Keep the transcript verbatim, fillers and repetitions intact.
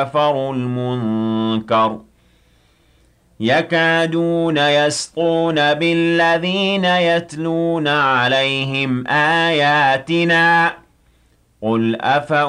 كفروا المنكر يكادون يسطون بالذين يتلون عليهم آياتنا قل أفأ